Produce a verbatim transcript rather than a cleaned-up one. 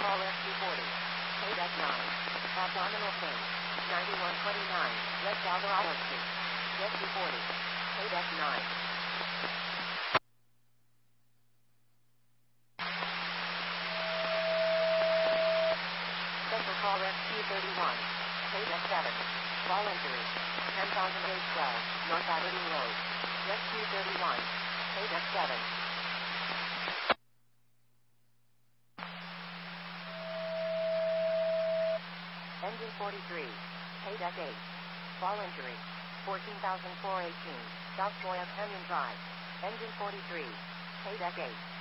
call S Q forty. Paydeck nine. Abdominal pain. ninety-one twenty-nine. West Alvarado Street. S Q forty. Paydeck nine. Special call S Q thirty-one. Paydeck seven. Ball injury. ten thousand eight twelve. North Aberdeen Road. S Q thirty-one. Paydeck seven. Engine forty-three. Paydeck eight. Ball injury. fourteen thousand four hundred eighteen. South Joya Canyon Drive. Engine forty-three. Paydeck eight.